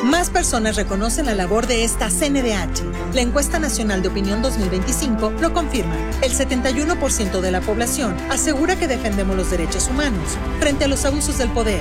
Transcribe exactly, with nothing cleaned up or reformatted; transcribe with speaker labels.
Speaker 1: Más personas reconocen la labor de esta C N D H. La encuesta nacional de opinión dos mil veinticinco lo confirma. El setenta y uno por ciento de la población asegura que defendemos los derechos humanos frente a los abusos del poder.